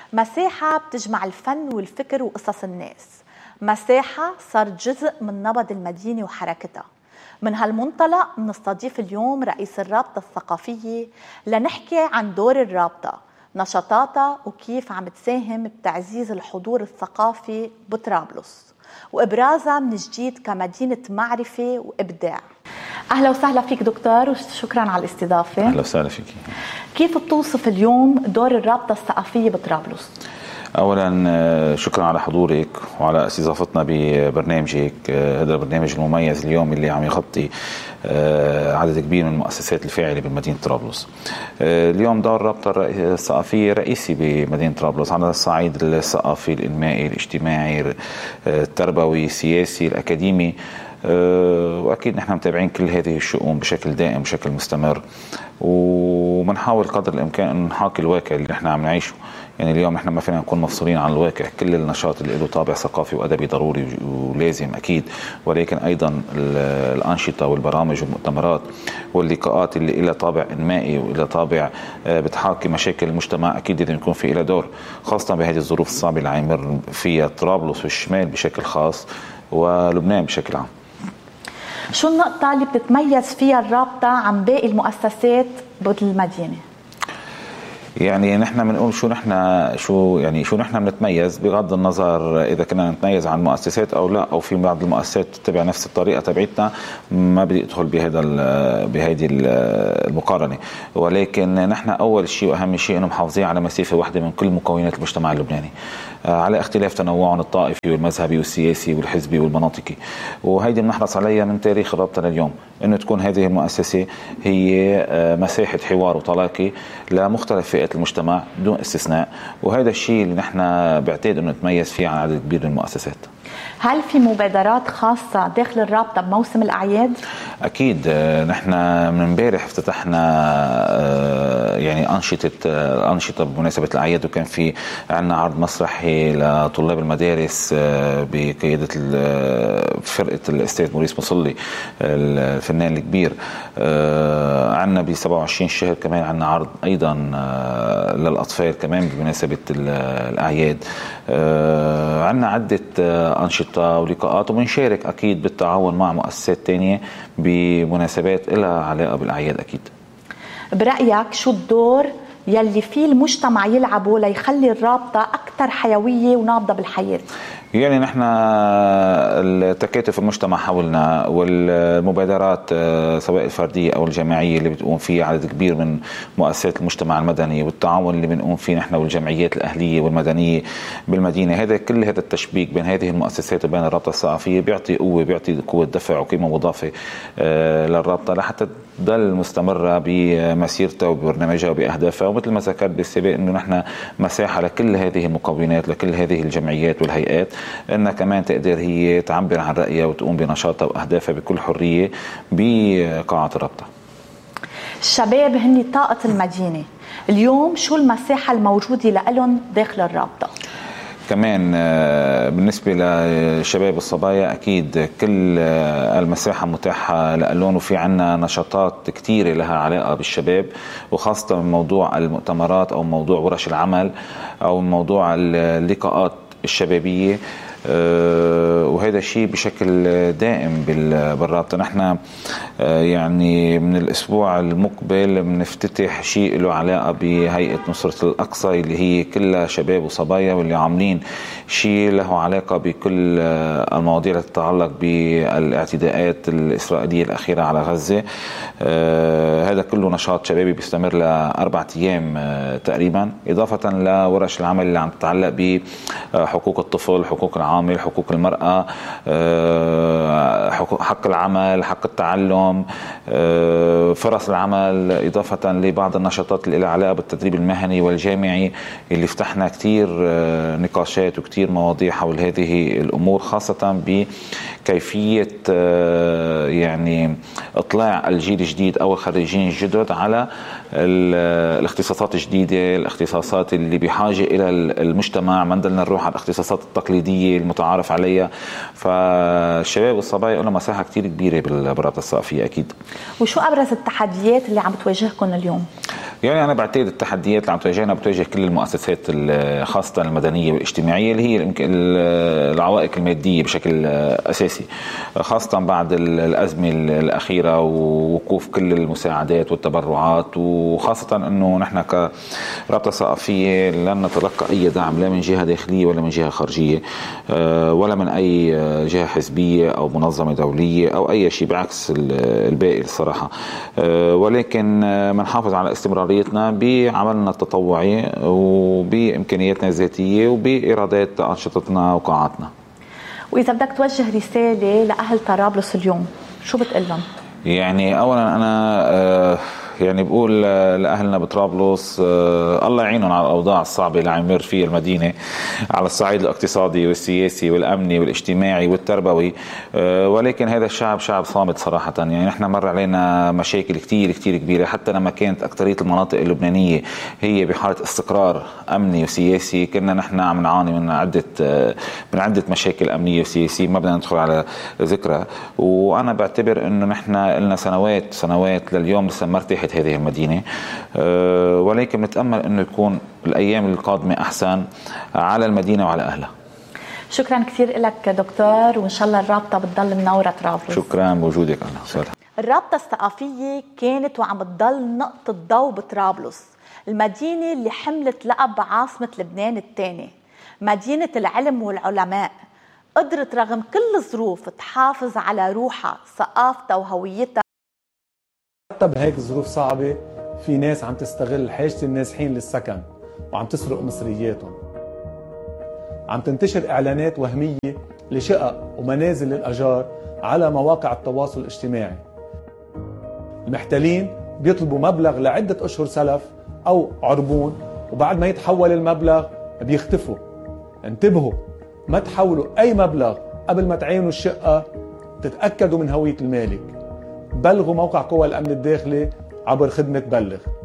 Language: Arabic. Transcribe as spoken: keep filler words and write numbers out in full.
مساحة بتجمع الفن والفكر وقصص الناس، مساحة صارت جزء من نبض المدينة وحركتها. من هالمنطلق بنستضيف اليوم رئيس الرابطة الثقافية لنحكي عن دور الرابطة، نشاطاتها وكيف عم تساهم بتعزيز الحضور الثقافي بطرابلس وإبرازها من جديد كمدينة معرفة وإبداع. أهلا وسهلا فيك دكتور وشكرا على الاستضافة. أهلا وسهلا فيك. كيف بتوصف اليوم دور الرابطة الثقافية بطرابلس؟ أولا شكرا على حضورك وعلى استضافتنا ببرنامجك، هذا البرنامج المميز اليوم اللي عم يغطي عدد كبير من المؤسسات الفاعلة بمدينة طرابلس. اليوم دور الرابطة الثقافية رئيسي بمدينة طرابلس على الصعيد الثقافي، الإنمائي، الاجتماعي، التربوي، السياسي، الأكاديمي، وأكيد نحن متابعين كل هذه الشؤون بشكل دائم بشكل مستمر، وبنحاول قدر الإمكان أن نحاكي الواقع اللي نحن عم نعيشه. يعني اليوم نحن ما فينا نكون مفصولين عن الواقع، كل النشاط اللي له طابع ثقافي وأدبي ضروري ولازم أكيد، ولكن أيضا الأنشطة والبرامج والمؤتمرات واللقاءات اللي لها طابع إنمائي وإلى طابع بتحاكي مشاكل المجتمع أكيد لازم يكون في لها دور، خاصة بهذه الظروف الصعبة اللي عم يمر فيها طرابلس والشمال بشكل خاص ولبنان بشكل عام. شو النقطة اللي بتتميز فيها الرابطة عن باقي المؤسسات بالمدينة؟ يعني نحن بنقول شو نحن شو يعني شو نحن بنتميز بغض النظر اذا كنا نتميز عن المؤسسات او لا، او في بعض المؤسسات تتبع نفس الطريقه تبعتنا، ما بدي ادخل بهذا بهذه المقارنه، ولكن نحن اول شيء واهم شيء انه محافظين على مسافه واحده من كل مكونات المجتمع اللبناني على اختلاف تنوعهم الطائفي والمذهبي والسياسي والحزبي والمناطقي، وهيدي بنحرص عليها من تاريخ الرابطه لليوم، انه تكون هذه المؤسسه هي مساحه حوار وتلاقي لمختلف فئات المجتمع بدون استثناء، وهذا الشيء اللي نحن بعتقد انه نتميز فيه عن عدد كبير من المؤسسات. هل في مبادرات خاصة داخل الرابطة بموسم الأعياد؟ أكيد، نحن من امبارح افتتحنا يعني أنشطة أنشطة بمناسبة الأعياد، وكان في عنا عرض مسرحي لطلاب المدارس بقيادة فرقة الأستاذ موريس مصلي الفنان الكبير. عنا ب سبعة وعشرين شهر كمان عنا عرض أيضا للأطفال كمان بمناسبة الأعياد. عنا عدة أنشطة ولقاءات، وبنشارك أكيد بالتعاون مع مؤسسات تانية بمناسبات لها علاقة بالأعياد. أكيد برأيك شو الدور يلي فيه المجتمع يلعبه ليخلي الرابطة أكثر حيوية ونابضة بالحياة؟ يعني نحن التكاتف المجتمع حولنا والمبادرات سواء الفردية أو الجماعية اللي بتقوم فيها عدد كبير من مؤسسات المجتمع المدني، والتعاون اللي بنقوم فيه نحن والجمعيات الأهلية والمدنية بالمدينة، هذا كل هذا التشبيك بين هذه المؤسسات وبين الرابطة الثقافية بيعطي قوة بيعطي قوة دفع وقيمة مضافة للرابطة لحتى تضل مستمرة بمسيرتها وببرنامجها وبأهدافها. ومثل ما ذكرت بالسابق انه نحن مساحة لكل هذه المكونات لكل هذه الجمعيات والهيئات انها كمان تقدر هي تعبر عن رأيها وتقوم بنشاطها وأهدافها بكل حرية بقاعة الرابطة. الشباب هن طاقة المدينة، اليوم شو المساحة الموجودة لهم داخل الرابطة؟ كمان بالنسبة للشباب والصبايا أكيد كل المساحة متاحة لهم، وفي عنا نشاطات كتيرة لها علاقة بالشباب، وخاصة من موضوع المؤتمرات أو موضوع ورش العمل أو موضوع اللقاءات الشبابية، وهذا الشيء بشكل دائم بالرابطة. نحن يعني من الأسبوع المقبل بنفتتح شيء له علاقة بهيئة نصرة الأقصى اللي هي كلها شباب وصبايا، واللي عاملين شيء له علاقة بكل المواضيع التي تتعلق بالاعتداءات الإسرائيلية الأخيرة على غزة. هذا كله نشاط شبابي بيستمر لأربعة أيام تقريبا، إضافة لورش العمل اللي عم تتعلق بحقوق الطفل، حقوق العامل، حقوق المرأة، حق العمل، حق التعلم، فرص العمل، إضافة لبعض النشاطات اللي لها علاقة بالتدريب المهني والجامعي اللي فتحنا كتير نقاشات وكتير مواضيع حول هذه الأمور، خاصة كيفية يعني إطلاع الجيل الجديد أو الخريجين الجدد على الاختصاصات الجديدة، الاختصاصات اللي بحاجة إلى المجتمع، ما نضلنا نروح على الاختصاصات التقليدية المتعارف عليها. فالشباب والصبايا لهم مساحة كتير كبيرة بالرابطة الثقافية أكيد. وشو أبرز التحديات اللي عم تواجهكم اليوم؟ يعني أنا بعتقد التحديات اللي عم تواجهنا بتواجه كل المؤسسات خاصة المدنية والاجتماعية اللي هي العوائق المادية بشكل أساسي، خاصة بعد الأزمة الأخيرة ووقوف كل المساعدات والتبرعات، وخاصة أنه نحن كرابطة ثقافية لن نتلقى أي دعم لا من جهة داخلية ولا من جهة خارجية ولا من أي جهة حزبية أو منظمة دولية أو أي شيء، بعكس الباقي الصراحة. ولكن منحافظ على استمرار بعملنا التطوعي وبإمكانياتنا الذاتية وبإيرادات أنشطتنا وقاعاتنا. وإذا بدك توجه رسالة لأهل طرابلس اليوم شو بتقول لهم؟ يعني أولا أنا آه يعني بقول لأهلنا بطرابلس آه الله يعينهم على الأوضاع الصعبة اللي عم يمر فيها المدينة على الصعيد الاقتصادي والسياسي والأمني والاجتماعي والتربوي، آه ولكن هذا الشعب شعب صامت صراحة. يعني نحن مر علينا مشاكل كتير كتير كبيرة، حتى لما كانت أكترية المناطق اللبنانية هي بحالة استقرار أمني وسياسي كنا نحن عم نعاني من عدة آه من عدة مشاكل أمنية وسياسية ما بدنا ندخل على ذكرى. وأنا بعتبر إنه نحن لنا سنوات سنوات لليوم لسه ما ارتاحت هذه المدينة، أه ولكن نتأمل أنه يكون الأيام القادمة أحسن على المدينة وعلى أهلها. شكرا كثير لك دكتور، وإن شاء الله الرابطة بتضل منورة طرابلس. شكرا بوجودك. أنا سهلا. الرابطة الثقافية كانت وعم بتضل نقطة ضوء بطرابلس، المدينة اللي حملت لقب عاصمة لبنان الثاني، مدينة العلم والعلماء، قدرت رغم كل الظروف تحافظ على روحها، ثقافتها وهويتها. حتى بهيك ظروف صعبة في ناس عم تستغل حاجة النازحين للسكن وعم تسرق مصرياتهم. عم تنتشر إعلانات وهمية لشقق ومنازل للأجار على مواقع التواصل الاجتماعي. المحتلين بيطلبوا مبلغ لعدة أشهر سلف أو عربون، وبعد ما يتحول المبلغ بيختفوا. انتبهوا، ما تحولوا أي مبلغ قبل ما تعينوا الشقة، تتأكدوا من هوية المالك. بلغوا موقع قوى الأمن الداخلي عبر خدمة بلغ.